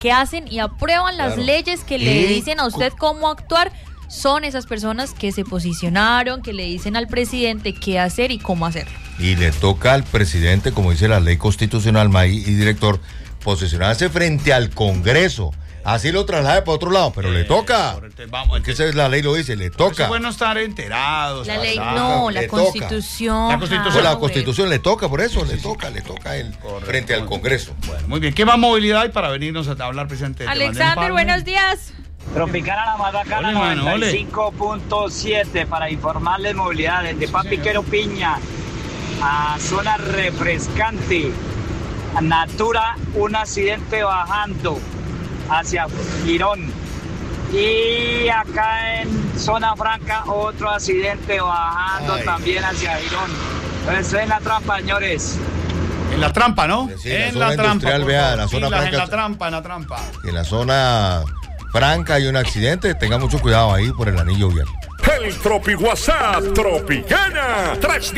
que hacen y aprueban las leyes que le dicen a usted cómo actuar, son esas personas que se posicionaron, que le dicen al presidente qué hacer y cómo hacerlo. Y le toca al presidente, como dice la ley constitucional, May y director, posicionarse frente al Congreso. Así lo traslade para otro lado, pero le toca. Vamos, que la ley lo dice, le toca. Es bueno estar enterados. La ley no, la Constitución. La Constitución. La Constitución le toca, por eso le toca a él frente al Congreso. Bueno, muy bien. ¿Qué más movilidad hay para venirnos a hablar, presidente? Alexander, buenos días. Tropicana la más bacana, 95.7 para informarles movilidad desde Papiquero Piña a zona refrescante. Natura, un accidente bajando hacia Girón. Y acá en zona franca otro accidente bajando también hacia Girón. Entonces en la trampa, señores. En la trampa, ¿no? Sí, en la trampa. Vea, la zona franca, en la trampa. En la zona franca hay un accidente, tenga mucho cuidado ahí por el anillo vial. El Tropi WhatsApp Tropicana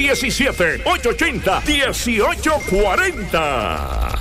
317-880-1840.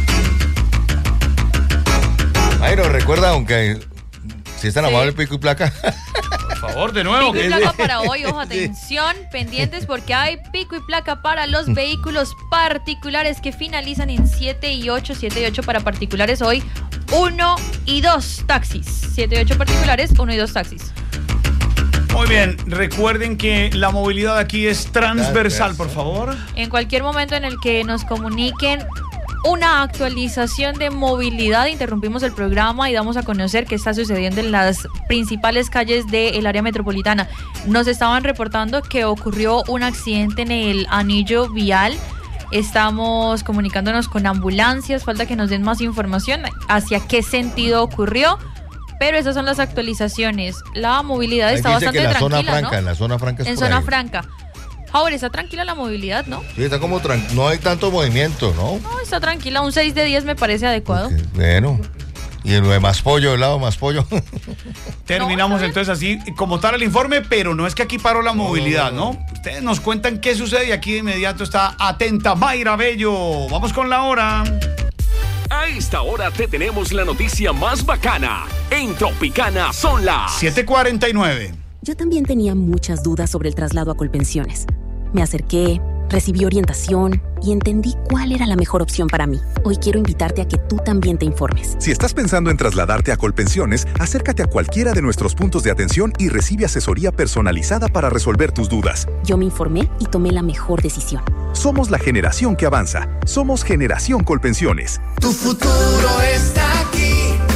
Jairo, recuerda, aunque si es tan amable pico y placa. Por favor, de nuevo. Pico y placa para hoy, ojo, atención, pendientes porque hay pico y placa para los vehículos particulares que finalizan en 7 y 8 para particulares hoy, 1 y 2 taxis. 7 y 8 particulares, 1 y 2 taxis. Muy bien, recuerden que la movilidad aquí es transversal, por favor. En cualquier momento en el que nos comuniquen una actualización de movilidad, interrumpimos el programa y damos a conocer qué está sucediendo en las principales calles del área metropolitana. Nos estaban reportando que ocurrió un accidente en el anillo vial. Estamos comunicándonos con ambulancias, falta que nos den más información hacia qué sentido ocurrió. Pero esas son las actualizaciones. La movilidad está bastante tranquila, zona franca, ¿no? En la zona franca. En zona franca. Javier, está tranquila la movilidad, ¿no? Sí, está como no hay tanto movimiento, ¿no? No, está tranquila. Un 6 de 10 me parece adecuado. Okay, bueno. Y lo de más pollo, el lado más pollo. Terminamos entonces así, como tal el informe, pero no es que aquí paró la movilidad, ¿no? Ustedes nos cuentan qué sucede y aquí de inmediato está atenta Mayra Bello. Vamos con la hora. A esta hora te tenemos la noticia más bacana. En Tropicana son las 7:49. Yo también tenía muchas dudas sobre el traslado a Colpensiones. Me acerqué, recibí orientación y entendí cuál era la mejor opción para mí. Hoy quiero invitarte a que tú también te informes. Si estás pensando en trasladarte a Colpensiones, acércate a cualquiera de nuestros puntos de atención y recibe asesoría personalizada para resolver tus dudas. Yo me informé y tomé la mejor decisión. Somos la generación que avanza. Somos Generación Colpensiones. Tu futuro está aquí.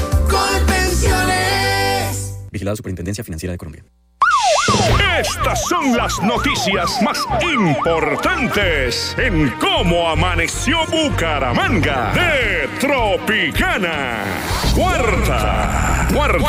Colpensiones. Vigilado Superintendencia Financiera de Colombia. Estas son las noticias más importantes en cómo amaneció Bucaramanga de Tropicana. Cuarta.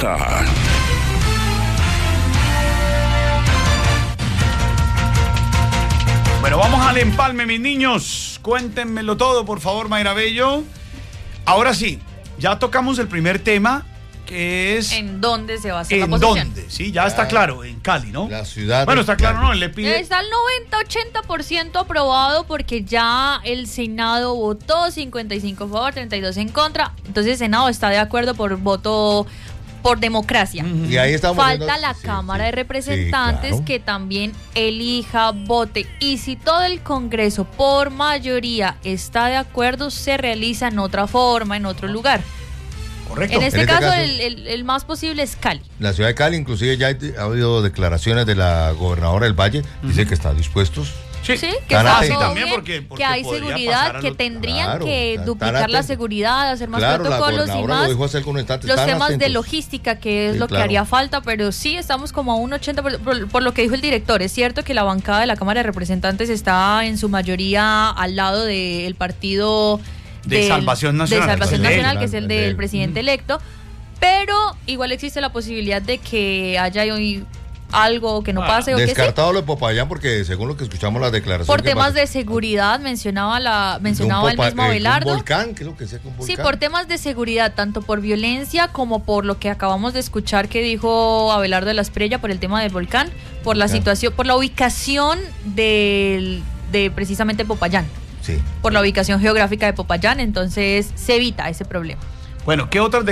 Bueno, vamos al empalme, mis niños. Cuéntenmelo todo, por favor, Mayra Bello. Ahora sí, ya tocamos el primer tema, que es... ¿En dónde se va a hacer la posesión? ¿En dónde? Sí, ya está claro, en Cali, ¿no? La ciudad. Bueno, está claro, ¿no? Le pide... Está el 90-80% aprobado porque ya el Senado votó, 55 a favor, 32 en contra. Entonces el Senado está de acuerdo por voto... por democracia. Y ahí estamos Falta la Cámara de Representantes que también elija, vote. Y si todo el Congreso por mayoría está de acuerdo, se realiza en otra forma, en otro lugar. Correcto. En este caso, el más posible es Cali. La ciudad de Cali, inclusive ya ha habido declaraciones de la gobernadora del Valle, dice que está dispuestos. Sí, que está todo bien, porque que hay seguridad, que tendrían que duplicar la seguridad, hacer más protocolos y más los temas de logística, que es lo que haría falta, pero sí estamos como a un 80%, por lo que dijo el director. Es cierto que la bancada de la Cámara de Representantes está en su mayoría al lado del partido de Salvación Nacional, que es el del presidente electo, pero igual existe la posibilidad de que haya hoy algo que no pase o que sí. Descartado lo de Popayán porque según lo que escuchamos las declaraciones por temas de seguridad mencionaba el mismo Abelardo. Un volcán, ¿qué es lo que sea con volcán? Sí, por temas de seguridad, tanto por violencia como por lo que acabamos de escuchar que dijo Abelardo de la Espriella por el tema del volcán, por la situación, por la ubicación de precisamente Popayán. Sí. Por la ubicación geográfica de Popayán, entonces se evita ese problema. Bueno, ¿qué otras